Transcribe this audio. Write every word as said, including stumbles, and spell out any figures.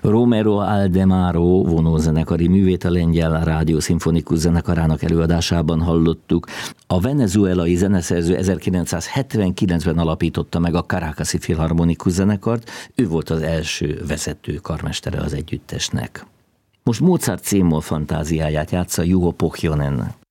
Romero Aldemaro vonózenekari művét a Lengyel Rádió Szimfonikus Zenekarának előadásában hallottuk. A venezuelai zeneszerző ezerkilencszázhetvenkilencben alapította meg a Caracasi Filharmonikus Zenekart, ő volt az első vezető karmestere az együttesnek. Most Mozart C-moll fantáziáját játsza Juho Pohjonen.